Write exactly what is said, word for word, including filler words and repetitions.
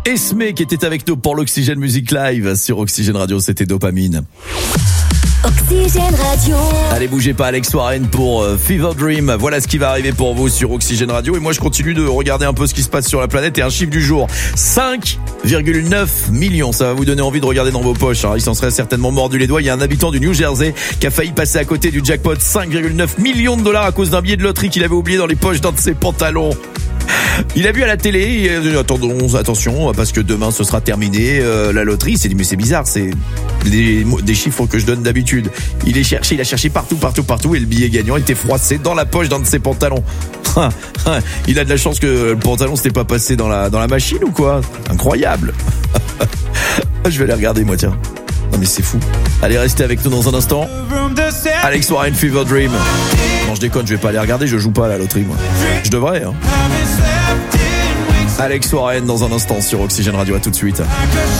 Esme qui était avec nous pour l'Oxygène Music Live sur Oxygène Radio, c'était Dopamine. Oxygène Radio. Allez, bougez pas, Alex Warren pour euh, Fever Dream. Voilà ce qui va arriver pour vous sur Oxygène Radio. Et moi, je continue de regarder un peu ce qui se passe sur la planète. Et un chiffre du jour, cinq virgule neuf millions. Ça va vous donner envie de regarder dans vos poches. Alors, il s'en serait certainement mordu les doigts. Il y a un habitant du New Jersey qui a failli passer à côté du jackpot. cinq virgule neuf millions de dollars à cause d'un billet de loterie qu'il avait oublié dans les poches d'un de ses pantalons. Il a vu à la télé, il a dit, attendons, attention, parce que demain ce sera terminé, euh, la loterie. Il s'est dit, mais c'est bizarre, c'est des, des chiffres que je donne d'habitude. Il est cherché, il a cherché partout, partout, partout, et le billet gagnant était froissé dans la poche d'un de ses pantalons. Il a de la chance que le pantalon s'était pas passé dans la, dans la machine ou quoi. Incroyable. Je vais aller regarder, moi, tiens. Non mais c'est fou. Allez, restez avec nous dans un instant. Alex Warren, Fever Dream. Non, je déconne, je vais pas aller regarder, je joue pas à la loterie, moi. Je devrais, hein. Alex Warren dans un instant sur Oxygène Radio, à tout de suite.